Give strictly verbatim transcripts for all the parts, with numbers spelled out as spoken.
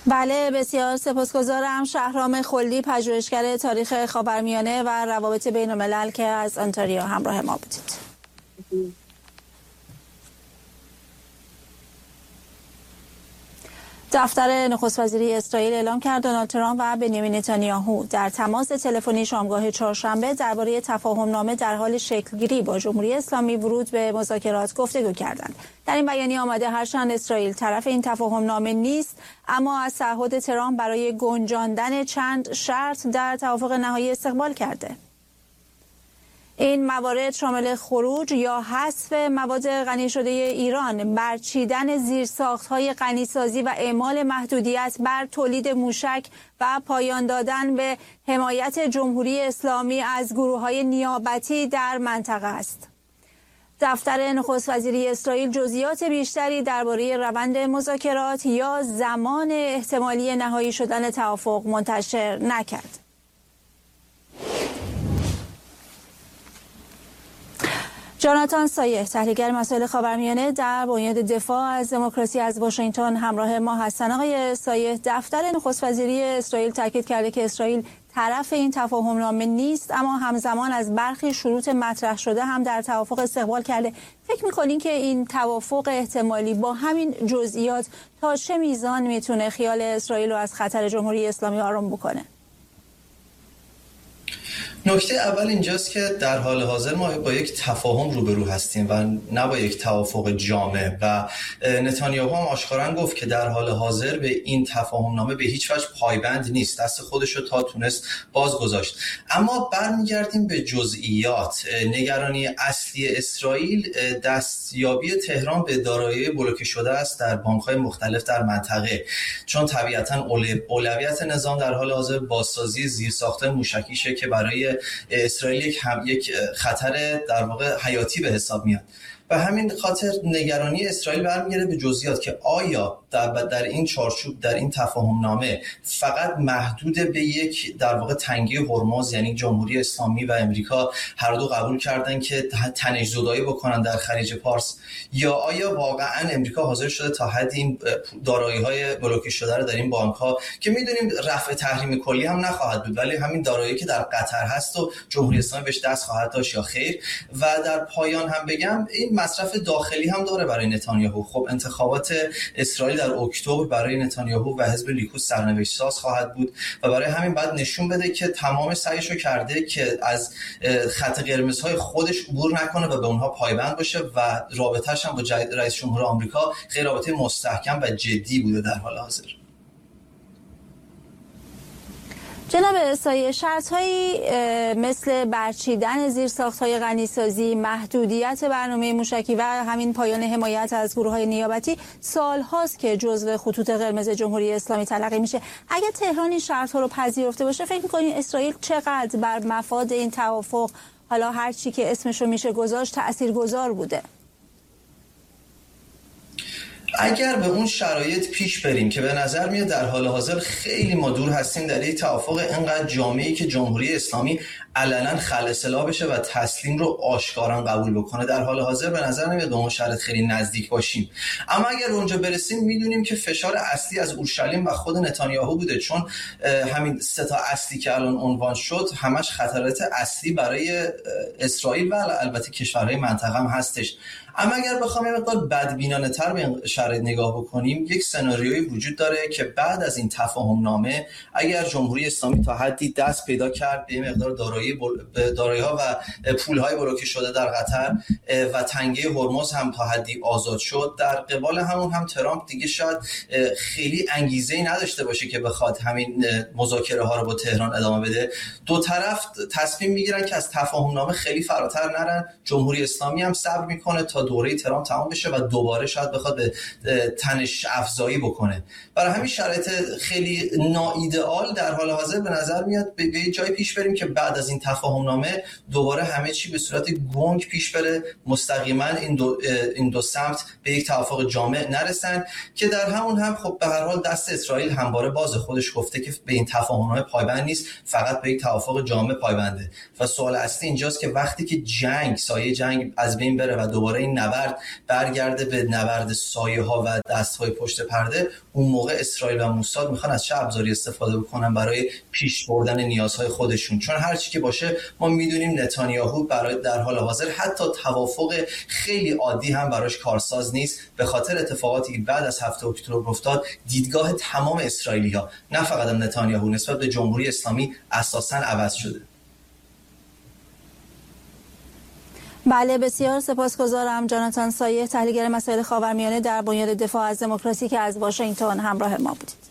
بله، بسیار سپاسگزارم. شهرام خلدی، پژوهشگر تاریخ خاورمیانه و روابط بین الملل که از انتاریو همراه ما بودید. دفتر نخست وزیری اسرائیل اعلام کرد دونالد ترامپ و بنیامین نتانیاهو در تماس تلفنی شامگاه چهارشنبه درباره تفاهم نامه در حال شکلگیری با جمهوری اسلامی ورود به مذاکرات گفتگو کردند. در این بیانیه آمده هرچند اسرائیل طرف این تفاهم نامه نیست، اما از تعهد ترامپ برای گنجاندن چند شرط در توافق نهایی استقبال کرده. این موارد شامل خروج یا حذف مواد غنی شده ایران، برچیدن زیرساخت‌های غنیسازی و اعمال محدودیت بر تولید موشک و پایان دادن به حمایت جمهوری اسلامی از گروه‌های نیابتی در منطقه است. دفتر نخست وزیری اسرائیل جزئیات بیشتری درباره روند مذاکرات یا زمان احتمالی نهایی شدن توافق منتشر نکرد. جاناتان سایح، تحلیلگر مسائل خاورمیانه در بنیاد دفاع از دموکراسی از واشنگتن همراه ما هستند. آقای سایح، دفتر نخست وزیری اسرائیل تاکید کرده که اسرائیل طرف این تفاهم نامه نیست، اما همزمان از برخی شروط مطرح شده هم در توافق استقبال کرده. فکر می‌کنین که این توافق احتمالی با همین جزئیات تا چه میزان میتونه خیال اسرائیل رو از خطر جمهوری اسلامی آرام بکنه؟ نکته اول اینجاست که در حال حاضر ما با یک تفاهم روبرو هستیم و نه با یک توافق جامع و نتانیاهو هم آشکارا گفت که در حال حاضر به این تفاهم نامه به هیچ وجه پایبند نیست، دست خودش رو تا تونست باز گذاشت. اما برمیگردیم به جزئیات. نگرانی اصلی اسرائیل دستیابی تهران به دارایی بلوکه شده است در بانک‌های مختلف در منطقه، چون طبیعتاً اولویت نظام در حال حاضر بازسازی زیرساخت‌های موشکیشه که برای اسرائیل یک هم یک خطر در واقع حیاتی به حساب میاد. و همین خاطر نگرانی اسرائیل برمیگرده به جزئیات که آیا در, در این چارچوب در این تفاهم نامه فقط محدود به یک در واقع تنگه هرمز، یعنی جمهوری اسلامی و امریکا هر دو قبول کردن که تنش زدایی بکنن در خلیج پارس، یا آیا واقعا امریکا حاضر شده تا حد این دارایی‌های بلوکه شده رو در این بانک‌ها که می‌دونیم رفع تحریم کلی هم نخواهد بود، ولی همین دارایی که در قطر هست و جمهوری اسلامی بهش دست خواهد داشت یا خیر. و در پایان هم بگم این مصرف داخلی هم داره برای نتانیاهو. خب انتخابات اسرائیل در اکتبر برای نتانیاهو و حزب لیکود سرنوشت ساز خواهد بود و برای همین بعد نشون بده که تمام سعیشو کرده که از خط قرمزهای خودش عبور نکنه و به اونها پایبند باشه و رابطه‌اش هم با رئیس جمهور آمریکا خیلی رابطه مستحکم و جدی بوده در حال حاضر. جناب سایح، شرط‌هایی مثل برچیدن زیرساخت‌های غنیسازی، محدودیت برنامه موشکی و همین پایان حمایت از گروه‌های نیابتی سال هاست که جزو خطوط قرمز جمهوری اسلامی تلقی میشه. اگر تهران این شرط‌ها رو پذیرفته باشه، فکر می‌کنید اسرائیل چقدر بر مفاد این توافق، حالا هر چی که اسمش رو میشه گذاشت، تأثیرگذار بوده؟ اگر به اون شرایط پیش بریم که به نظر میاد در حال حاضر خیلی ما دور هستیم در یک توافق اینقدر جامعی که جمهوری اسلامی علنا خلسلا بشه و تسلیم رو آشکارا قبول بکنه، در حال حاضر به نظر نمیاد به اون شرط خیلی نزدیک باشیم. اما اگر اونجا برسیم میدونیم که فشار اصلی از اورشلیم و خود نتانیاهو بوده، چون همین سه تا اصلی که الان عنوان شد همش خطرات اصلی برای اسرائیل و البته کشورهای منطقه هم هستش. اما اگر بخوام یه مقدار بدبینانه تر به این شرایط نگاه بکنیم، یک سناریویی وجود داره که بعد از این تفاهم نامه اگر جمهوری اسلامی تا حدی دست پیدا کرد به مقدار دارایی دارایی‌ها و پول‌های بلوکه شده در قطر و تنگه هرمز هم تا حدی آزاد شد، در قبال همون هم ترامپ دیگه شاید خیلی انگیزه‌ای نداشته باشه که بخواد همین مذاکره ها رو با تهران ادامه بده. دو طرف تصمیم میگیرن که از تفاهم نامه خیلی فراتر نرن. جمهوری اسلامی هم صبر میکنه تا دوره ترامپ تمام بشه و دوباره شاید بخواد به تنش افزایی بکنه. برای همین شرایط خیلی ناایدئال در حال حاضر به نظر میاد به جای پیش بریم که بعد از این تفاهم نامه دوباره همه چی به صورت گنگ پیش بره، مستقیما این دو این دو سمت به یک توافق جامع نرسن که در همون هم خب به هر حال دست اسرائیل همواره باز، خودش گفته که به این تفاهم نامه پایبند نیست، فقط به یک توافق جامع پایبنده. و سوال اصلی اینجاست که وقتی که جنگ سایه جنگ از بین بره و دوباره این این نبرد برگرده به نبرد سایه ها و دست های پشت پرده، اون موقع اسرائیل و موساد میخوان از چه ابزاری استفاده بکنن برای پیش بردن نیازهای خودشون. چون هر چی که باشه ما میدونیم نتانیاهو برای در حال حاضر حتی توافق خیلی عادی هم براش کارساز نیست، به خاطر اتفاقاتی که بعد از هفته اکتبر افتاد. دیدگاه تمام اسرائیلی‌ها، نه فقط هم نتانیاهو، نسبت به جمهوری اسلامی اساساً عوض شده. بله، بسیار سپاسگزارم جاناتان سایح، تحلیلگر مسائل خاورمیانه در بنیاد دفاع از دموکراسی که از واشنگتن همراه ما بودید.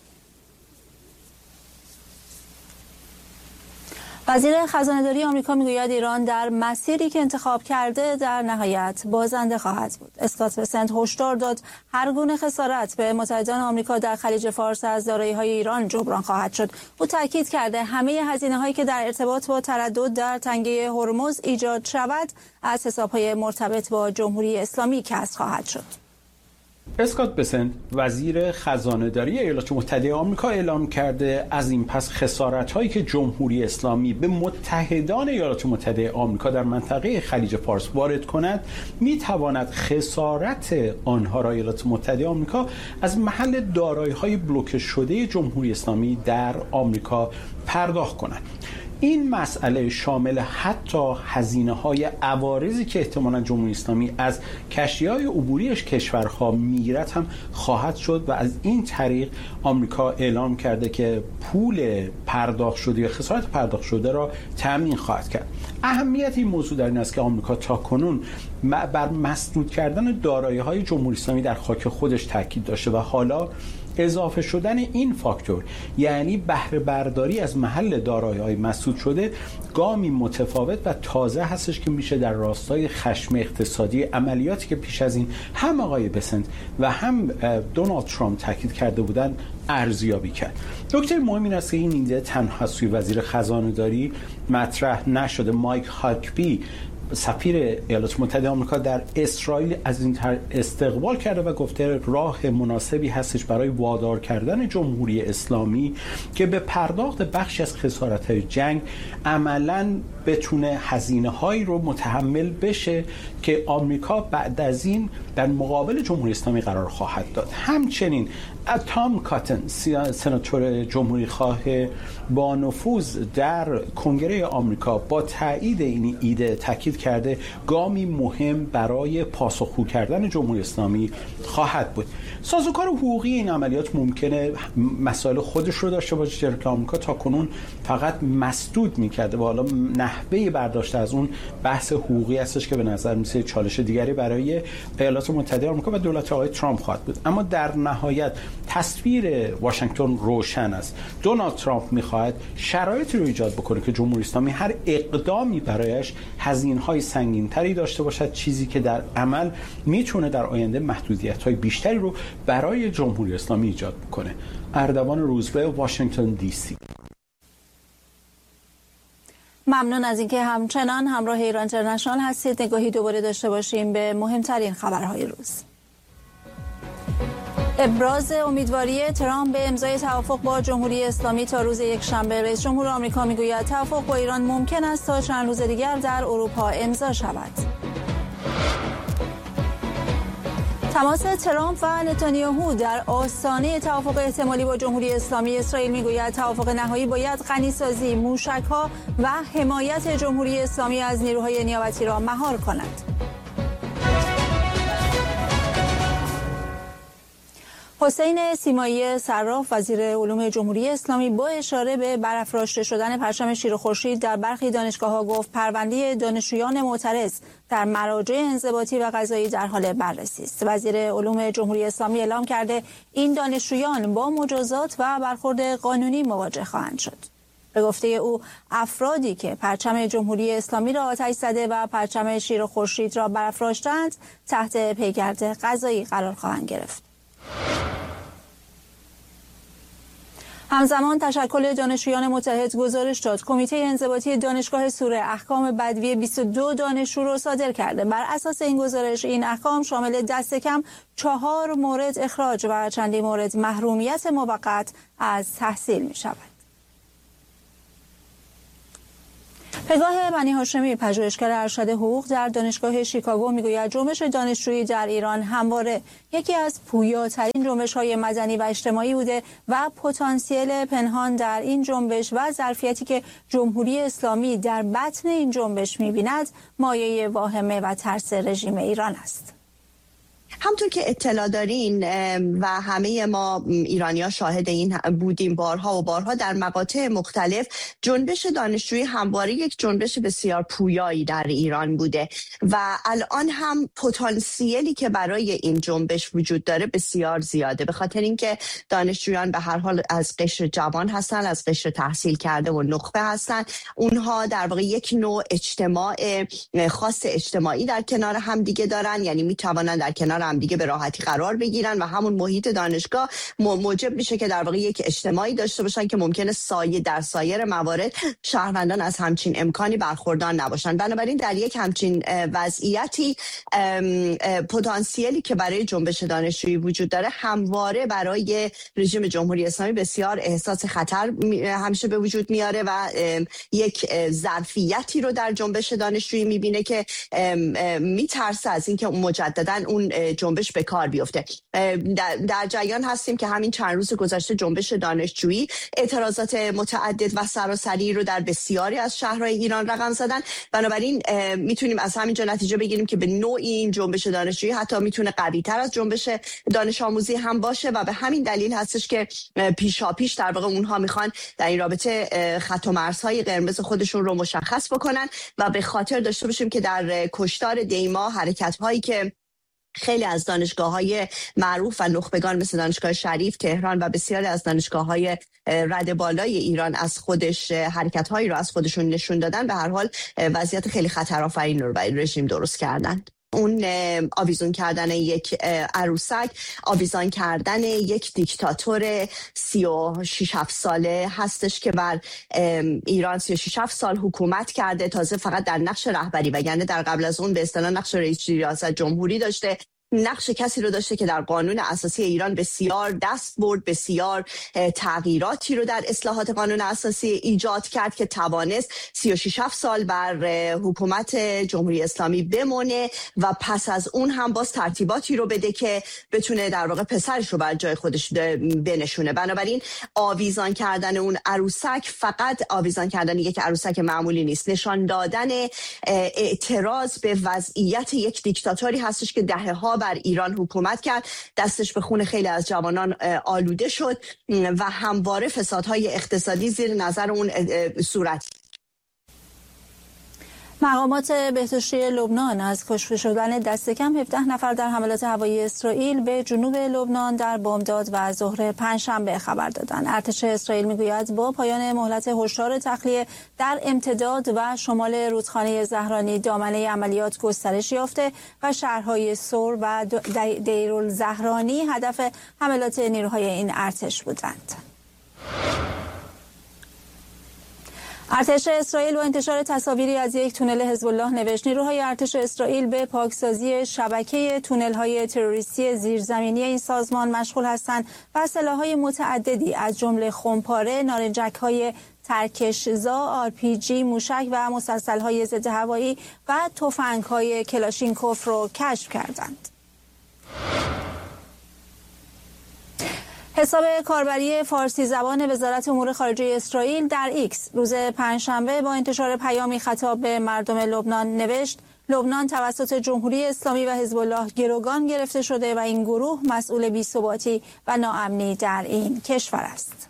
وزیر خزانه‌داری آمریکا میگوید ایران در مسیری که انتخاب کرده در نهایت بازنده خواهد بود. اسکات بسنت هشدار داد هر گونه خسارت به متحدان آمریکا در خلیج فارس از دارایی‌های ایران جبران خواهد شد. او تاکید کرده همه هزینه‌هایی که در ارتباط با تردد در تنگه هرمز ایجاد شود از حساب‌های مرتبط با جمهوری اسلامی کسر خواهد شد. اسکات بسنت وزیر خزانه‌داری ایالات متحده آمریکا اعلام کرده از این پس خسارت‌هایی که جمهوری اسلامی به متحدان ایالات متحده آمریکا در منطقه خلیج فارس وارد کند می‌تواند خسارت آنها را ایالات متحده آمریکا از محل دارایی‌های بلوکه شده جمهوری اسلامی در آمریکا پرداخت کند. این مسئله شامل حتی هزینه‌های عوارضی که احتمالاً جمهوری اسلامی از کشتی‌های عبوری کشورها میگیرد هم خواهد شد و از این طریق آمریکا اعلام کرده که پول پرداخت شده یا خسارت پرداخت شده را تامین خواهد کرد. اهمیت این موضوع در این است که آمریکا تاکنون بر مسدود کردن دارایی‌های جمهوری اسلامی در خاک خودش تاکید داشته و حالا اضافه شدن این فاکتور، یعنی بهره برداری از محل دارایی‌های مسدود شده، گامی متفاوت و تازه هستش که میشه در راستای خشم اقتصادی عملیاتی که پیش از این هم آقای بسنت و هم دونالد ترامپ تاکید کرده بودند ارزیابی کرد. نکته مهم این است که این ایده تنها سوی وزیر خزانه‌داری مطرح نشده. مایک هاکبی سفیر ایالات متحده آمریکا در اسرائیل از این طرح استقبال کرده و گفته راه مناسبی هستش برای وادار کردن جمهوری اسلامی که به پرداخت بخشی از خسارت‌های جنگ عملاً بتونه هزینه‌هایی رو متحمل بشه که آمریکا بعد از این در مقابل جمهوری اسلامی قرار خواهد داد. همچنین تام کاتن، سناتور جمهوری خواه با نفوذ در کنگره آمریکا، با تایید این ایده تاکید کرده گامی مهم برای پاسخگو کردن جمهوری اسلامی خواهد بود. سازوکار حقوقی این عملیات ممکنه مسائل خودش رو داشته باشه، چرا که آمریکا تاکنون فقط مسدود می‌کرده و حالا نحوه برداشت از اون بحث حقوقی هستش که به نظر میسه چالش دیگری برای ایالات متحده آمریکا و دولت آقای ترامپ خواهد بود. اما در نهایت تصویر واشنگتن روشن است. دونالد ترامپ میخواهد شرایطی رو ایجاد بکنه که جمهوری اسلامی هر اقدامی برایش هزینه‌های سنگین‌تری داشته باشد، چیزی که در عمل میتونه در آینده محدودیت‌های بیشتری رو برای جمهوری اسلامی ایجاد بکنه. اردوان روزبه، واشنگتن دی سی. ممنون از اینکه همچنان همراه ایران اینترنشنال هستید. نگاهی دوباره داشته باشیم به مهمترین خبرهای روز. ابراز امیدواری ترامپ به امضای توافق با جمهوری اسلامی تا روز یکشنبه. رئیس جمهور آمریکا میگوید توافق با ایران ممکن است تا چند روز دیگر در اروپا امضا شود. تماس ترامپ و نتانیاهو در آستانه توافق احتمالی با جمهوری اسلامی. اسرائیل میگوید توافق نهایی باید غنیسازی، موشک‌ها و حمایت جمهوری اسلامی از نیروهای نیابتی را مهار کند. حسین سیمایی صراف وزیر علوم جمهوری اسلامی با اشاره به برافراشته شدن پرچم شیر و خورشید در برخی دانشگاه‌ها گفت پرونده دانشجویان معترض در مراجع انضباطی و قضایی در حال بررسی است. وزیر علوم جمهوری اسلامی اعلام کرده این دانشجویان با مجازات و برخورد قانونی مواجه خواهند شد. به گفته او افرادی که پرچم جمهوری اسلامی را آتش زده و پرچم شیر و خورشید را برافراشتند تحت پیگرد قضایی قرار خواهند گرفت. همزمان تشکل دانشجویان متحد گزارش داد کمیته انضباطی دانشگاه سوره احکام بدوی بیست و دو دانشجو را صادر کرده. بر اساس این گزارش این احکام شامل دست کم چهار مورد اخراج و چندین مورد محرومیت موقت از تحصیل می شود. پگاه بنی هاشمی، پژوهشگر ارشد حقوق در دانشگاه شیکاگو، میگوید جنبش دانشجویی در ایران همواره یکی از پویاترین جنبش‌های مدنی و اجتماعی بوده و پتانسیل پنهان در این جنبش و ظرفیتی که جمهوری اسلامی در بطن این جنبش می‌بیند مایه واهمه و ترس رژیم ایران است. همطور که اطلاع دارین و همه ما ایرانی‌ها شاهد این بودیم بارها و بارها، در مقاطع مختلف جنبش دانشجویی همواره یک جنبش بسیار پویایی در ایران بوده و الان هم پتانسیلی که برای این جنبش وجود داره بسیار زیاده، به خاطر اینکه دانشجویان به هر حال از قشر جوان هستن، از قشر تحصیل کرده و نخبه هستن. اونها در واقع یک نوع اجتماع خاص اجتماعی در کنار هم دیگه دارن، یعنی میتوانن در کنار هم دیگه به راحتی قرار بگیرن و همون محیط دانشگاه موجب میشه که در واقع یک اجتماعی داشته باشن که ممکنه سایه در سایر موارد شهروندان از همچین امکانی برخوردار نباشن. بنابراین در یک همچین وضعیتی پتانسیلی که برای جنبش دانشجویی وجود داره همواره برای رژیم جمهوری اسلامی بسیار احساس خطر همیشه به وجود میاره و یک ظرفیتی رو در جنبش دانشجویی میبینه که میترسه از اینکه مجددا اون جنبش به کار بیفته. در جریان هستیم که همین چند روز گذشته جنبش دانشجویی اعتراضات متعدد و سراسری رو در بسیاری از شهرهای ایران رقم زدن. بنابراین میتونیم از همینجا نتیجه بگیریم که به نوعی این جنبش دانشجویی حتی میتونه قوی‌تر از جنبش دانش آموزی هم باشه و به همین دلیل هستش که پیشاپیش در واقع اونها میخوان در این رابطه خط و مرزهای قرمز خودشون رو مشخص بکنن و به خاطر داشته باشیم که در کشتار دیما حرکت‌هایی که خیلی از دانشگاه‌های معروف و نخبگان مثل دانشگاه شریف تهران و بسیاری از دانشگاه‌های رد بالای ایران از خودش حرکت‌هایی رو از خودشون نشون دادن، به هر حال وضعیت خیلی خطرآفرین رو برای رژیم درست کردن. اون آویزون کردن یک عروسک، آویزان کردن یک دیکتاتور سی و شش هفت ساله هستش که بر ایران سی و شش هفت سال حکومت کرده، تازه فقط در نقش رهبری و یعنی در قبل از اون به اصطلاح نقش رئیس ریاست جمهوری داشته. نقش کسی رو داشته که در قانون اساسی ایران بسیار دست برد، بسیار تغییراتی رو در اصلاحات قانون اساسی ایجاد کرد که توانست سی و شش سال بر حکومت جمهوری اسلامی بمونه و پس از اون هم باز ترتیباتی رو بده که بتونه در واقع پسرش رو بر جای خودش بنشونه. بنابراین آویزان کردن اون عروسک فقط آویزان کردن یک عروسک معمولی نیست، نشان دادن اعتراض به وضعیت یک دیکتاتوری هستش که دهه‌ها بر ایران حکومت کرد، دستش به خون خیلی از جوانان آلوده شد و همواره فسادهای اقتصادی زیر نظر اون صورت. مقامات بهداشتی لبنان از کشته شدن دست کم هفده نفر در حملات هوایی اسرائیل به جنوب لبنان در بامداد و ظهر پنجشنبه خبر دادند. ارتش اسرائیل میگوید با پایان مهلت هشدار تخلیه در امتداد و شمال رودخانه زهرانی دامنه عملیات گسترش یافته و شهرهای سور و دیرالزهرانی هدف حملات نیروهای این ارتش بودند. ارتش اسرائیل با انتشار تصاویری از یک تونل حزب الله نوشت نیروهای ارتش اسرائیل به پاکسازی شبکه تونل‌های تروریستی زیرزمینی این سازمان مشغول هستند و سلاح‌های متعددی از جمله خمپاره، نارنجک‌های ترکشزا، آر پی جی، موشک و مسلسل‌های ضد هوایی و تفنگ‌های کلاشینکوف را کشف کردند. حساب کاربری فارسی زبان وزارت امور خارجه اسرائیل در ایکس روز پنجشنبه با انتشار پیامی خطاب به مردم لبنان نوشت: لبنان توسط جمهوری اسلامی و حزب الله گروگان گرفته شده و این گروه مسئول بی‌ثباتی و ناامنی در این کشور است.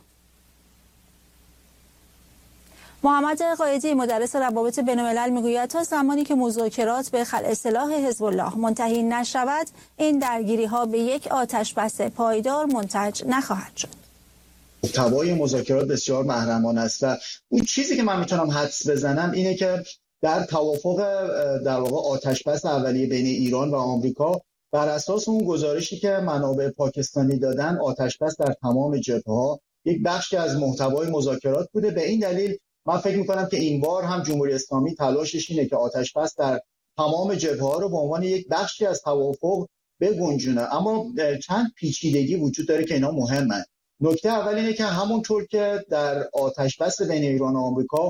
محمد قائدی مدرس روابط بین‌الملل میگوید تا زمانی که مذاکرات به خلع سلاح حزب الله منتهی نشود، این درگیری‌ها به یک آتش‌بس پایدار منتج نخواهد شد. محتوای مذاکرات بسیار محرمانه است و اون چیزی که من میتونم حدس بزنم اینه که در توافق در واقع آتش‌بس اولیه بین ایران و آمریکا بر اساس اون گزارشی که منابع پاکستانی دادن، آتش‌بس در تمام جبهه‌ها یک بخشی از محتوای مذاکرات بوده. به این دلیل من فکر میکنم که این بار هم جمهوری اسلامی تلاشش اینه که آتش‌بس در تمام جبهه‌ها رو به عنوان یک بخشی از توافق بگنجونه. اما چند پیچیدگی وجود داره که اینا مهمن. نکته اول اینه که همونطور که در آتش‌بس بین ایران و آمریکا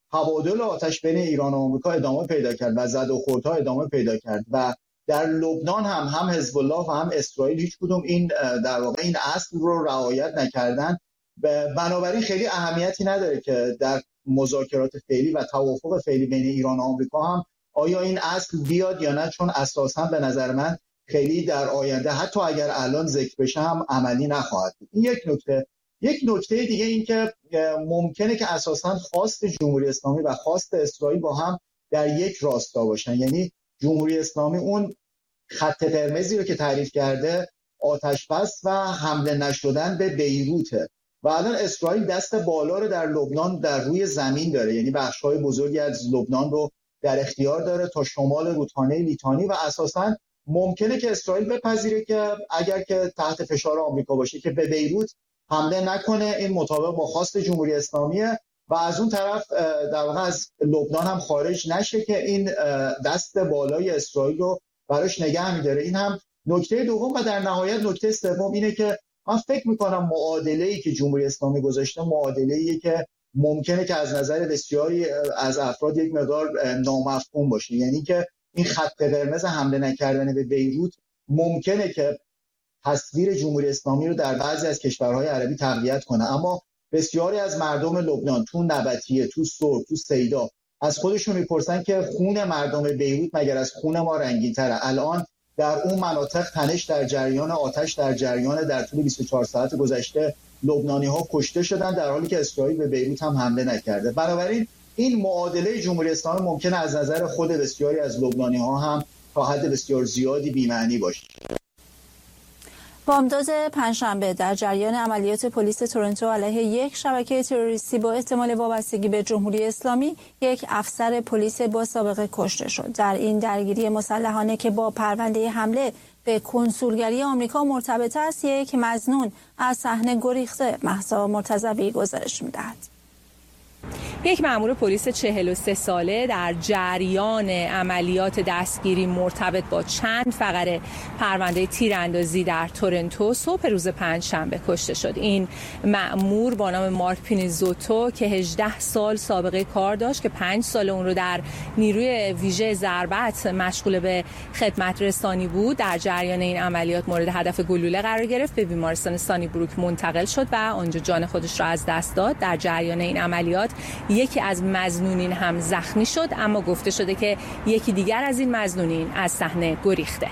تبادل آتش بین ایران و آمریکا ادامه پیدا کرد و زد و خوردها ادامه پیدا کرد و در لبنان هم هم حزب الله و هم اسرائیل هیچ کدوم این در واقع این اصل رو رعایت نکردن. بنابراین خیلی اهمیتی نداره که در مذاکرات فعلی و توافق فعلی بین ایران و آمریکا هم آیا این اصل بیاد یا نه، چون اساساً به نظر من خیلی در آینده حتی اگر الان ذکر بشه هم عملی نخواهد بود. این یک نکته. یک نکته دیگه این که ممکنه که اساساً خواست جمهوری اسلامی و خواست اسرائیل با هم در یک راستا باشن. یعنی جمهوری اسلامی اون خط قرمزی رو که تعریف کرده آتش بس و حمله نشدن به بیروته و الان اسرائیل دست بالا رو در لبنان در روی زمین داره، یعنی بخش‌های بزرگی از لبنان رو در اختیار داره تا شمال رودخانه لیتانی و اساساً ممکنه که اسرائیل بپذیره که اگر که تحت فشار آمریکا باشه که به بیروت حمله نکنه. این مطابق با خواست جمهوری اسلامیه و از اون طرف در واقع از لبنان هم خارج نشه که این دست بالای اسرائیل رو براش نگه می‌داره. این هم نکته دوم و در نهایت نکته سوم اینه که من فکر می‌کنم معادله‌ای که جمهوری اسلامی گذاشته معادله‌ایه که ممکنه که از نظر بسیاری از افراد یک مقدار نامفهوم باشه. یعنی که این خط قرمز حمله نکردن به بیروت ممکنه که تصویر جمهوری اسلامی رو در بعضی از کشورهای عربی تقویت کنه، اما بسیاری از مردم لبنان تو نبطیه، تو سور، تو سیدا از خودشون میپرسن که خون مردم بیروت مگر از خون ما رنگین‌تره؟ الان در اون مناطق تنش در جریان، آتش در جریان، در طول بیست و چهار ساعت گذشته لبنانی‌ها کشته شدن در حالی که اسرائیل به بیروت هم حمله نکرده. بنابراین این معادله جمهوری اسلامی ممکنه از نظر خود بسیاری از لبنانی‌ها هم تا حد بسیار زیادی بی‌معنی باشه. بامداد پنجشنبه در جریان عملیات پلیس تورنتو علیه یک شبکه تروریستی با احتمال وابستگی به جمهوری اسلامی یک افسر پلیس با سابقه کشته شد. در این درگیری مسلحانه که با پرونده حمله به کنسولگری آمریکا مرتبط است، یک مظنون از صحنه گریخته. مهسا مرتضوی گزارش می‌دهد. یک مأمور پلیس چهل و سه ساله در جریان عملیات دستگیری مرتبط با چند فقره پرونده تیراندازی در تورنتو صبح روز پنجشنبه کشته شد. این مأمور با نام مارک پینیزوتو که هجده سال سابقه کار داشت که پنج سال اون رو در نیروی ویژه ضربت مشغول به خدمت رسانی بود، در جریان این عملیات مورد هدف گلوله قرار گرفت، به بیمارستان سانی بروک منتقل شد و آنجا جان خودش را از دست داد. در جریان این عملیات یکی از مظنونین هم زخمی شد، اما گفته شده که یکی دیگر از این مظنونین از صحنه گریخته.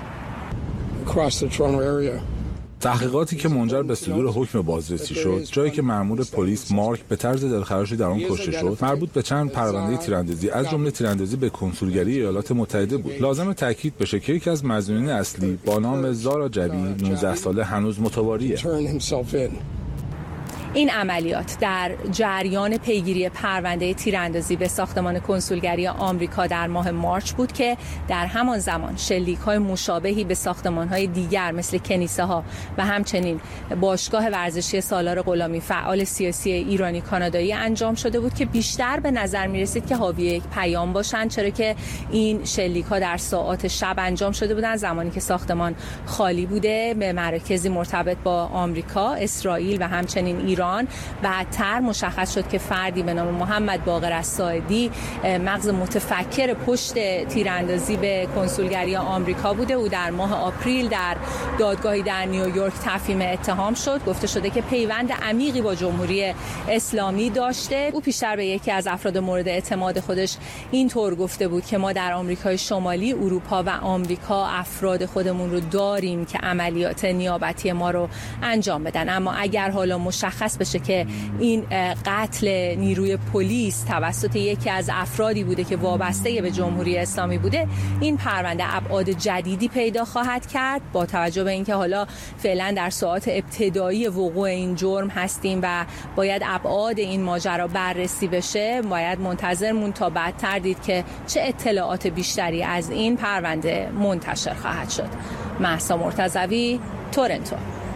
تحقیقاتی که منجر به صدور حکم بازرسی شد، جایی که مأمور پلیس مارک به طرز دلخراشی در آن کشته شد، مربوط به چند پرونده تیراندازی از جمله تیراندازی به کنسولگری ایالات متحده بود. لازم تاکید بشه که یکی از مظنونین اصلی با نام زارا جبی نوزده ساله هنوز متواریه. این عملیات در جریان پیگیری پرونده تیراندازی به ساختمان کنسولگری آمریکا در ماه مارچ بود که در همان زمان شلیک‌های مشابهی به ساختمان‌های دیگر مثل کنیسه‌ها و همچنین باشگاه ورزشی سالار غلامی فعال سیاسی ایرانی کانادایی انجام شده بود که بیشتر به نظر می‌رسید که حاوی یک پیام باشند، چرا که این شلیک‌ها در ساعات شب انجام شده بودند زمانی که ساختمان خالی بوده، به مراکزی مرتبط با آمریکا، اسرائیل و همچنین ایران. بعدتر مشخص شد که فردی به نام محمد باقر الساعدی مغز متفکر پشت تیراندازی به کنسولگری آمریکا بوده. او در ماه آپریل در دادگاهی در نیویورک تفهیم اتهام شد. گفته شده که پیوند عمیقی با جمهوری اسلامی داشته. او پیشتر به یکی از افراد مورد اعتماد خودش اینطور گفته بود که ما در آمریکای شمالی، اروپا و آمریکا افراد خودمون رو داریم که عملیات نیابتی ما رو انجام بدن، اما اگر حالا مشخص بشه که این قتل نیروی پلیس توسط یکی از افرادی بوده که وابسته به جمهوری اسلامی بوده، این پرونده ابعاد جدیدی پیدا خواهد کرد. با توجه به اینکه حالا فعلا در ساعات ابتدایی وقوع این جرم هستیم و باید ابعاد این ماجرا بررسی بشه، باید منتظر مون تا بعدتر دید که چه اطلاعات بیشتری از این پرونده منتشر خواهد شد. مهسا مرتضوی، تورنتو.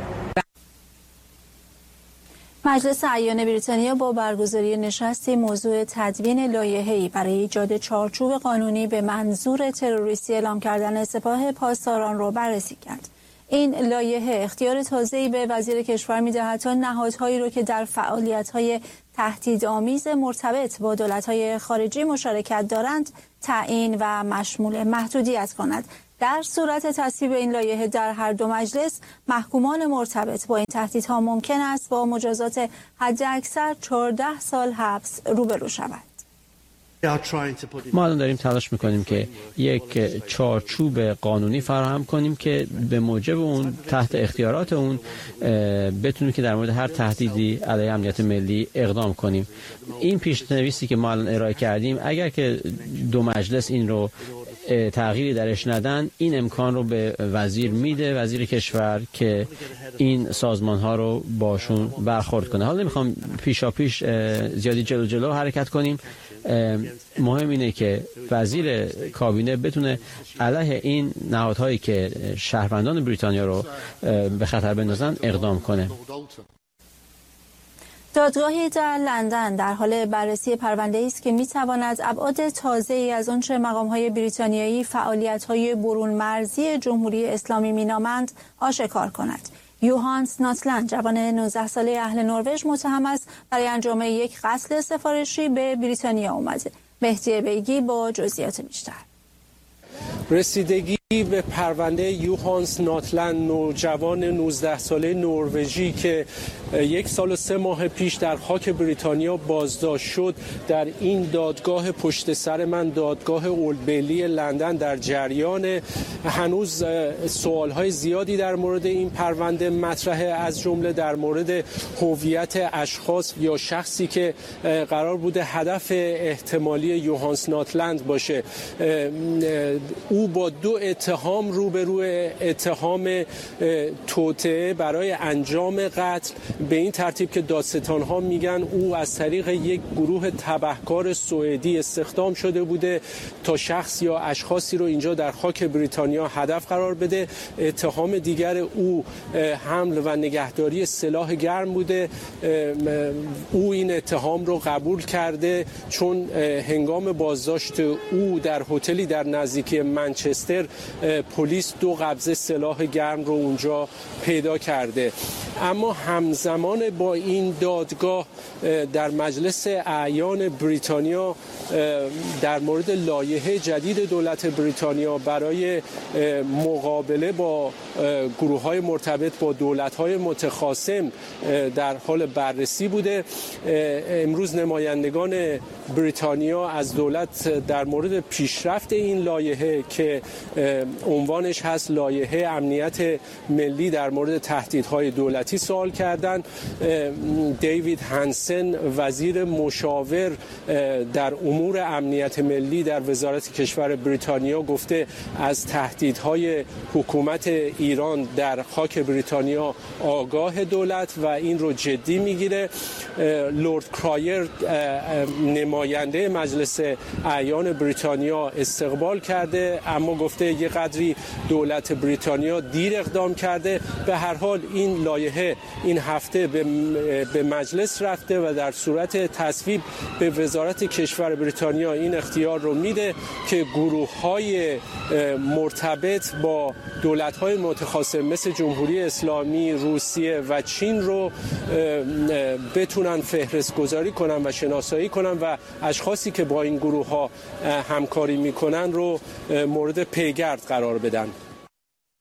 مجلس اعیان بریتانیا با برگزاری نشستی موضوع تدوین لایحه‌ای برای ایجاد چارچوب قانونی به منظور تروریستی اعلام کردن سپاه پاسداران را بررسی کرد. این لایحه اختیار تازه‌ای به وزیر کشور می‌دهد تا نهادهایی را که در فعالیت‌های تهدیدآمیز مرتبط با دولت‌های خارجی مشارکت دارند تعیین و مشمول محدودیت کند. در صورت تصویب این لایحه در هر دو مجلس، محکومان مرتبط با این تهدیدها ممکن است با مجازات حداکثر چهارده سال حبس روبرو شود. ما الان داریم تلاش میکنیم که یک چارچوب قانونی فراهم کنیم که به موجب اون تحت اختیارات اون بتونیم که در مورد هر تهدیدی علیه امنیت ملی اقدام کنیم. این پیشنویسی که ما الان ارائه کردیم اگر که دو مجلس این رو تغییری درش ندن، این امکان رو به وزیر میده، وزیر کشور، که این سازمان ها رو باشون برخورد کنه. حالا نمیخوام پیشا پیش زیادی جلو جلو حرکت کنیم. مهم اینه که وزیر کابینه بتونه علیه این نهادهایی که شهروندان بریتانیا رو به خطر بندازن اقدام کنه. دادگاهی در لندن در حال بررسی پرونده‌ای است که می‌تواند ابعاد تازه‌ای از آنچه مقام‌های بریتانیایی فعالیت‌های برون مرزی جمهوری اسلامی می‌نامند آشکار کند. یوهانس ناتلند، جوان نوزده ساله اهل نروژ، متهم است برای انجام یک قتل سفارشی به بریتانیا آمده. مهدی بیگی با جزئیات بیشتر. رسیدگی به پرونده یوهانس ناتلند، نوجوان نوزده ساله نروژی که یک سال و سه ماه پیش در خاک بریتانیا بازداشت شد، در این دادگاه پشت سر من، دادگاه اولد بیلی لندن، در جریان. هنوز سوالهای زیادی در مورد این پرونده مطرحه، از جمله در مورد هویت اشخاص یا شخصی که قرار بوده هدف احتمالی یوهانس ناتلند باشه. او با دو اتهام روبرو، اتهام توطئه برای انجام قتل، به این ترتیب که دادستان‌ها میگن او از طریق یک گروه تبهکار سوئدی استخدام شده بوده تا شخص یا اشخاصی رو اینجا در خاک بریتانیا هدف قرار بده. اتهام دیگر او حمل و نگهداری سلاح گرم بوده. او این اتهام رو قبول کرده چون هنگام بازداشت او در هتلی در نزدیکی منچستر پلیس دو قبضه سلاح گرم رو اونجا پیدا کرده. اما همزمان با این دادگاه در مجلس اعیان بریتانیا در مورد لایحه جدید دولت بریتانیا برای مقابله با گروه‌های مرتبط با دولت‌های متخاصم در حال بررسی بوده. امروز نمایندگان بریتانیا از دولت در مورد پیشرفت این لایحه که عنوانش هست لایحه امنیت ملی در مورد تهدیدهای دولتی سوال کردند. دیوید هانسن، وزیر مشاور در امور امنیت ملی در وزارت کشور بریتانیا، گفته از تهدیدهای حکومت ایران در خاک بریتانیا آگاه دولت و این رو جدی میگیره. لورد کرایر، نماینده مجلس اعیان بریتانیا، استقبال کرده اما گفته یه قدری دولت بریتانیا دیر اقدام کرده. به هر حال این لایحه این هفته به مجلس رفته و در صورت تصویب به وزارت کشور بریتانیا این اختیار رو میده که گروه‌های مرتبط با دولت‌های متخاصم مثل جمهوری اسلامی، روسیه و چین رو بتونن فهرست گذاری کنن و شناسایی کنن و اشخاصی که با این گروه‌ها همکاری میکنن رو مورد پیگرد قرار بدن.